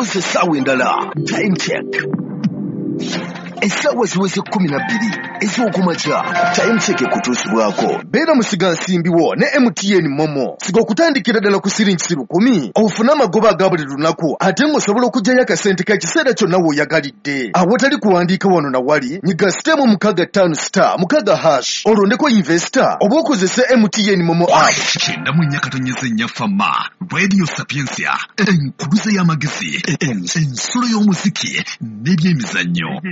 tutuuse essaawa endala. Time check. Essaawa ziweze 12 ez'okumakya. Time check ekutuusibwako. Beera musigansimbiwo ne MTN Momo. Siga okutandikira ddala ku siringi 10 ofune amagoba aga buli lunaku ate ng'osobola okuggyayo akasente ka kiseera kyonna w'oyagalidde. Awatali kuwandiika wano na wali nyiga sitemu 65*6 olondeko investor oba okozese MTN Momo app. Kyenda mu nnyaka tonyezenya fama Radio Sapiensia enkuluze y'amagezi ensolo y'omuziki n'ebyemizannyo.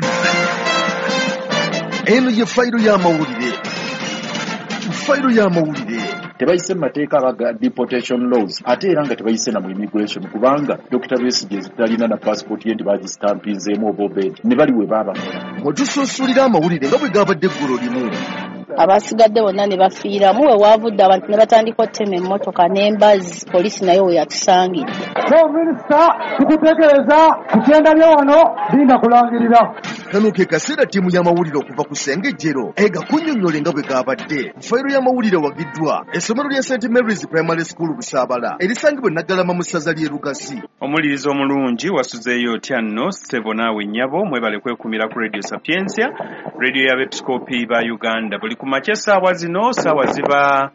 Eno ye fayiro y'amawulire. Fayiro y'amawulire. Tebayise mateeka abaga deportation laws ate era nga tebayise na mu immigration kubanga Dr. Besigye talina na passport ye ndibagistampizeemu oba obed ne bali we baabakola. Mutusuusulira amawulire nga bwe gaabadde eggulu limu. Abasigadde bonna ne bafiiramu we waavudde abantu ne batandika ottema emmotoka n'embazzi poliisi nayo we yatusangidde. Minisita tukutegereza kugenda byo wano binda kulangirira. Kano ke kaseera ttiimu y'amawulire okuva ku Ssengejjero egakunnyonnyole nga bwe gaabadde. Fayiro y'amawulire wagiddwa essomero lya St. Mary's Primary School Busaabala erisangibwa Naggalama mu ssaza ly'e Lugasi. Omuliriza omulungi wasuzeeyo otya nno Ssebo naawe nnyabo mwebale kwekumira ku Radio Sapiensia, radio y'abepiskopi ba Uganda. Buli ku makya essaawa zino ssaawa ziba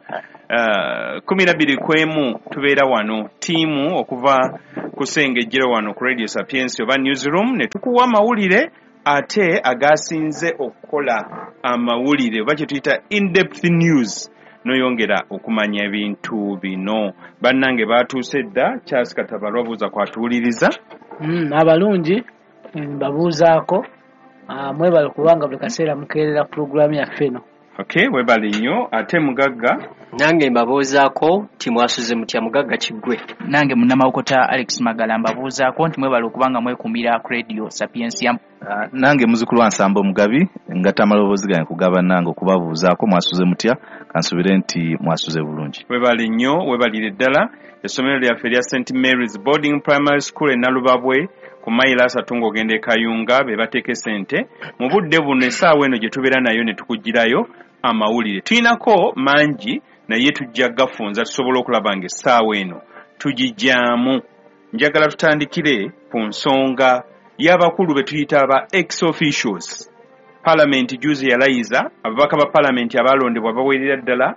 12:01 tubeera wano ttiimu okuva ku Ssengejjero wano ku Radio Sapiensia oba newsroom ne tukuwa amawulire ate agasinze okukola amawulire oba kye tuyita in-depth news noyongera okumanya ebintu bino. Bannange baatuuse dda Charles Katabalo abuuza kwatuuliriza. Abalungi mbabuuzaako mwebale kubanga buli kaseera mukeerera pulogulaamu yaffe eno. Okay, webale nnyo. Ate Mugagga nange mbabuuzaako timwasuze mutya Mugagga Kiggwe. Nange munnamawokota Alex Magala mbabuuzaako nti mwebale okubanga mwekumira ku Radio Sapiensia. Nange muzukulu wa Nsambo Mugabi ngata amaloboozi gange kugaba nange okubabuuzaako mwasuze mutya kansubire nti mwasuze bulungi. Webale nnyo, webalire ddala. Essomero lyaffe lya St. Mary's Boarding Primary School e Nalubabwe ku mayiro 3 ng'ogenda e Kayunga be bateeke ssente. Mu budde buno essaawa eno gye tubeera nayo ne tukugirayo amawulire. Tulinako mangi naye tujja gafunza tusobola okulaba ng'essaawa eno tugijjaamu. Njagala tutandikire ku nsonga y'abakulu be tuyita aba ex-officials. Parliament juzi yalayiza ababaka ba Parliament abalondebwa bawerera ddala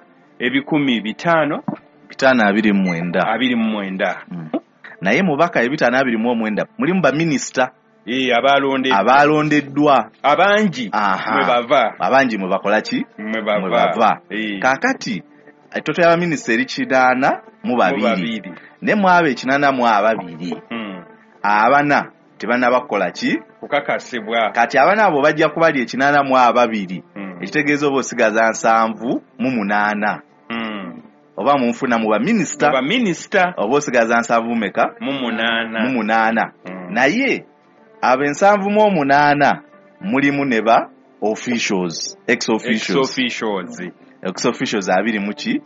529. Naye mubaka 529 mulimu ba minister abalondeddwa abangi abangi mwe bakola ki mwe bava. Kakati etoto ya minister eri 8 ne mwabe 8 abana tebana bakola ki kukakasibwa. Kati abana abo bajja kubali 8 ekitegeeza oba osigaza 7 oba munfuna mu ba minister oba osigaza 7 meka mu 8 naye abensanvu mu 8 mulimu ne ba officials ex-officials 20 muki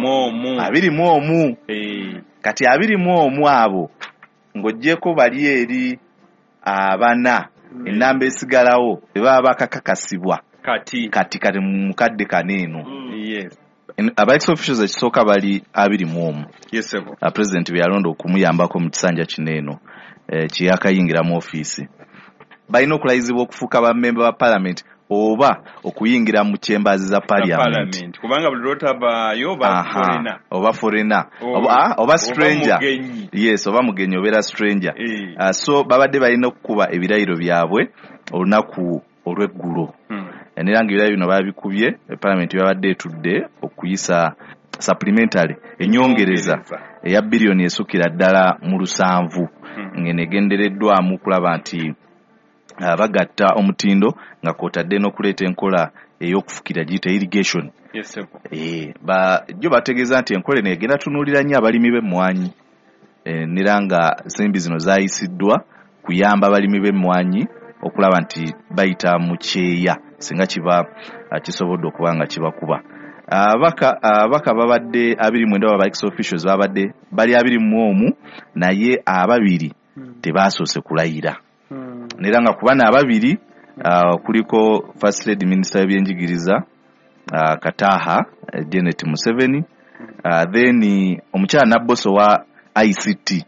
mu kati 20 abo ng'oggyeko bali eri abana ennamba esigalawo baba bakakakasibwa kati mukadde kaneeno. Aba ex-officials ekisooka bali 21. Yes sir. President byalonda okumuyambako mu kisanja kineeno kiyakayingira mu office. Balina okulayizibwa okufuuka ba member ba Parliament oba okuyingira mu chambers za Parliament. Kubanga buli lotabayo oba foreigner oba stranger. Yes, oba mugenyi obeera stranger. So babadde balina okukuba ebirayiro byabwe olunaku olw'eggulo. Enera ng'ebirayiro bino babikubye Parliament yabadde etudde okuyisa supplementary enyongereza eya billion esukira ddala mu 7 ng'enegendereddwamu kulaba nti bagatta omutindo nga kwotadde n'okuleeta enkola ey'okufukira giyita irrigation. Yes sir. Jo bategeeza nti enkola eno egenda tunuulira nnyo abalimi b'emmwanyi nera nga ensimbi zino zaayisiddwa kuyamba abalimi b'emmwanyi okulaba nti bayita mu kyeya singa kiba kisobodde okuba nga kibakuba. Abaka babadde 29 aba ex-officials babadde bali 21 naye 2 tebasoose kulayira. Nera nga kubana 2 kuliko First Lady Minister w'ebyenjigiriza Kataha Janet Museveni, then omukyala Nabboso wa ICT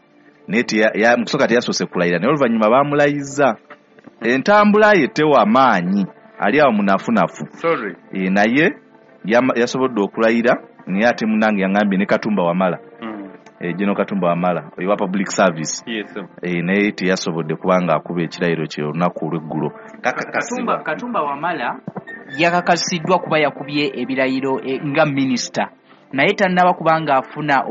neti ya musoka teyasose kulayira naye oluvannyuma bamulayiza entambula ye tewa maanyi ali awo munafunafu naye yasobodde okulayira naye ate munange yaŋambye ne Katumba Wamala General Katumba Wamala owa public service naye teyasobodde kubanga akuba ekirayiro kye olunaku olw'eggulo. Katumba Wamala yakakasiddwa kuba yakubye ebirayiro nga minisita naye tannaba kubanga afuna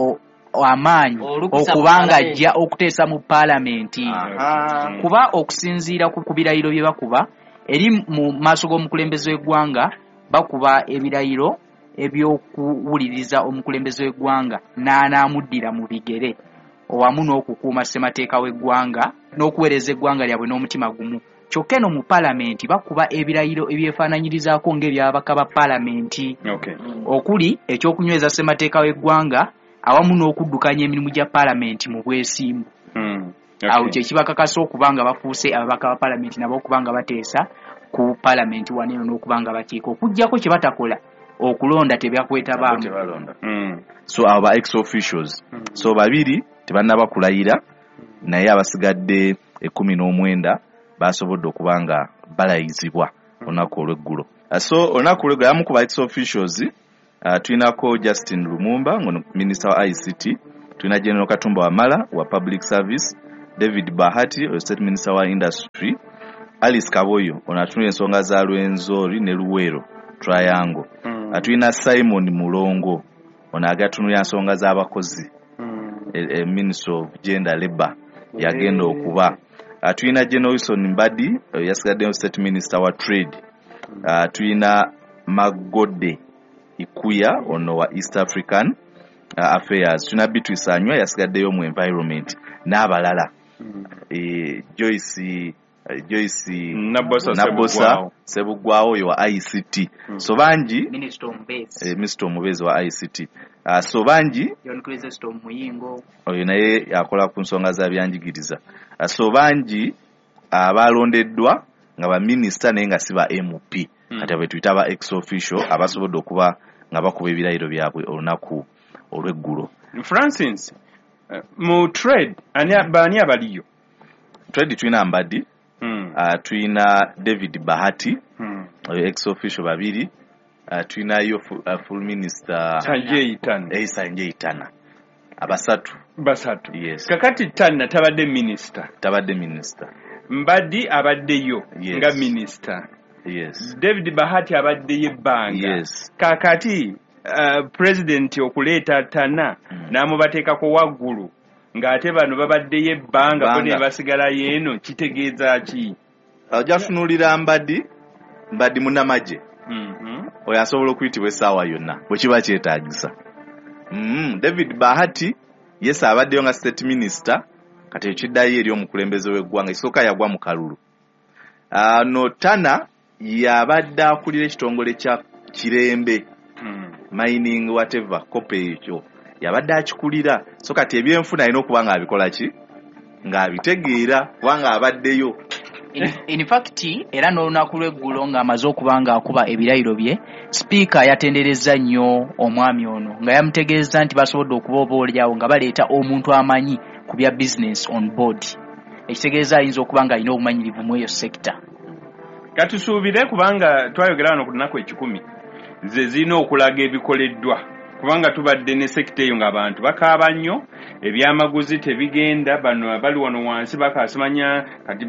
amaanyi okubanga ajja okuteesa mu paalamenti kuba okusinziira ku birayiro bye bakuba eri mu maaso g'omukulembeze w'eggwanga bakuba ebirayiro ebyokuwuliriza omukulembeze w'eggwanga n'anaamuddira mu bigere owamu n'okukuuma ssemateeka w'eggwanga n'okuweereza eggwanga lyabwe n'omutima gumu. Kyokka eno mu paalamenti bakuba ebirayiro ebyefaananyirizaako ng'ebyababaka ba paalamenti okuli ekyokunyweza ssemateeka w'eggwanga awamu n'okuddukanya emirimu gya paalamenti mu bwesimbu. Awo kye kibakakasa okuba nga bafuuse ababaka ba paalamenti nabo okuba nga bateesa ku paalamenti waneeno n'okuba nga bakiika okuggyako kye batakola okulonda tebyakwetaba so abo ba ex officials so babiri tebannaba kulayira naye abasigadde 19 basobodde okuba nga balayizibwa olunaku olw'eggulo. So olunaku olw'eggulo yamu ku ba ex officials tulinako Justin Lumumba ngono minister wa ICT, tulina General Katumba Wamala wa public service, David Bahati o state minister wa industry, Alice Kaboyo onatunula ensonga za Lwenzori ne Luwero triangle. Tulina Simon Mulongo onagatunula ensonga z'abakozi Minister of Gender Labor yagenda okuba. Tulina General Wilson Mbadi yasigadde state minister wa trade. Tulina Magode Ikuya ono wa East African Affairs. Tulina Beatrice Anywa yasigaddeyo mu environment n'abalala. Joyce Nabosa Sebugwawo yo wa ICT. So banji Minister Omubezi wa ICT. So banji John Chrysostom Muyingo oyo naye yakola ku nsonga za byanjigiriza. So banji abalondeddwa nga ba minister naye nga siba MP ate bwe tuyitaba ex official abasobodde okuba nga bakuba ebirayiro byabwe olunaku olw'eggulo. Francis mu trade bani abaliyo? Trade tulina Mbadi tulina David Bahati ex official babiri tulina yo full minister Sanje Itana basatu. Yes. Kakati Tana tabadde minister. Mbadi abaddeyo nga minister. Yes. David Bahati abaddeyo ebbanga. Yes. Kakati president okuleeta Tana n'amubateekako waggulu ng'ate bano babaddeyo ebbanga bo ne basigala yeeno kitegeeza ki? Jafunulira Mbadi munnamagye. Oyo asobola okuyitibwa essaawa yonna bwe kiba kyetaagisa. David Bahati yes abaddeyo nga state minister kati ekiddayo eri omukulembeze w'eggwanga ekisooka yagwa mu kalulu. No Tana yabadde akulira ekitongole kya Kirembe mining whatever kope ekyo yabadde akikulira so kati ebyenfuna alina okuba nga abikola ki ng'abitegeera kubanga abaddeyo. In fact era n'olunaku lw'eggulo ng'amaze okuba nga akuba ebirayiro bye speaker yatenderezza nnyo omwami ono nga yamutegeeza nti basobodde okuboolyawo nga baleeta omuntu amanyi ku bya business on board ekitegeeza ayinza okuba nga alina obumanyirivu mu eyo sector. Katusuubire kubanga twayogera wano ku lunaku 10 ze zirina okulaga ebikoleddwa kubanga tubadde ne sector eyo ng'abantu bakaaba nnyo ebyamaguzi tebigenda bano bali wano wansi bakasimanya kati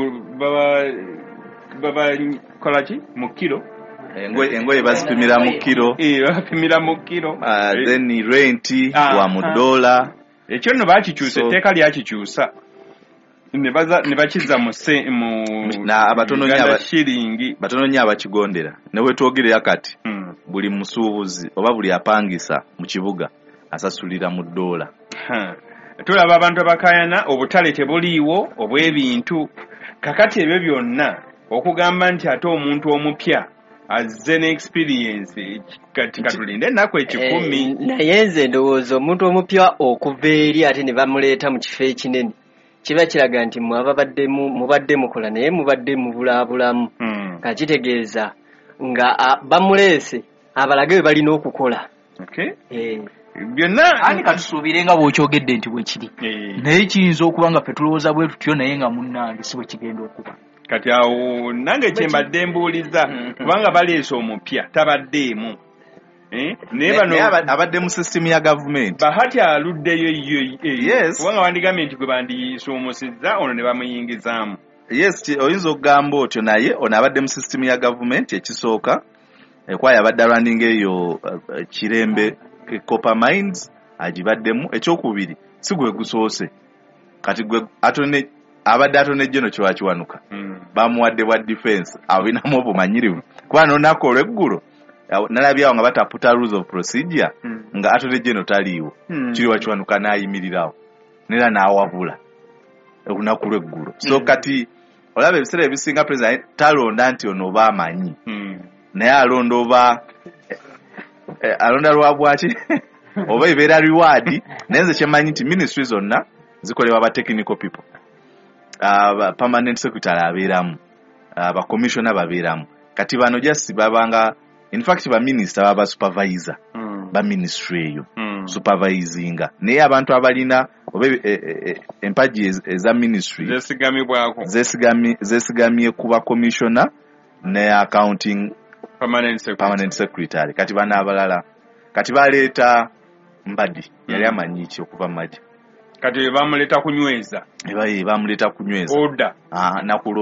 baba kolaki mu kilo engoye bazipimira mu kilo bapimira mu kilo then rent wa mu dola ekyo nno bakikyusa etteeka lyakikyusa ne bakiza mu abatono nnyo abakigondera ne wetwogerera kati buli musuubuzi oba buli apangisa mu kibuga asasulira mu dola. Tulaba abantu abakayana obutale tebuliiwo obw'ebintu kakati ebyo byonna okugamba nti ate omuntu omupya azze ne experience kati katulinde ennaku 10 naye nze ndowooza omuntu omupya okuva eri ate ne bamuleeta mu kifo ekinene kiba kiraga nti mubadde mukola naye mubadde mubulaabulamu kakitegeeza nga bamuleese abalage balina okukola. byonna ani katusuubire nga bw'okyogedde nti bwe kiri naye kiyinza okuba nga ffe tulowooza bwe tutyo naye nga munnange si bwe kigenda okuba kati awo nange kyembadde mbuuliza kubanga baleese omupya tabaddeemu naye bano abadde mu system ya gavumenti bahati aluddeyo eyo kubanga bandigambye nti gwe bandisoomusizza ono ne bamuyingizaamu yes oyinza okugamba otyo naye ono abadde mu system ya gavumenti ekisooka kwayo abadde running eyo kirembe Copper Mines agibaddemu ekyokubiri si gwe gusoose kati gwe abadde atonejje no kiwakiwanuka bamuwadde bwa defense abinamu obumanyirivu kuba n'olunaku olw'eggulu nalabyawo nga bataputa rules of procedure nga atonejje no taliiwo kiri wakiwanuka n'ayimirirawo nera n'awabula olunaku lw'eggulu so kati olaba ebiseera ebisinga president talonda nti ono oba amanyi naye alonda lwa bwaki oba ebeera reward naye nze kyemanyi nti ministry zonna zikolebwa ba technical people permanent secretary abeeramu commissioner babeeramu kati bano just babanga in fact ba minister baba supervisor ba ministry eyo supervisinga naye abantu abalina oba empaji eza ministry zesigamye kuba commissioner ne accounting permanent secretary kati bana abalala kati baleeta Mbadi yali amanyi ki okuva Mbadi kati bamuleta kunyweza bamuleta kunyweza order nakulo